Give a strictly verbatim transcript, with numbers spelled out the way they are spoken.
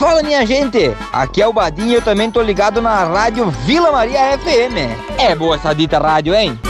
Fala, minha gente, aqui é o Badinho, eu também tô ligado na rádio Vila Maria F M. É boa essa dita rádio, hein?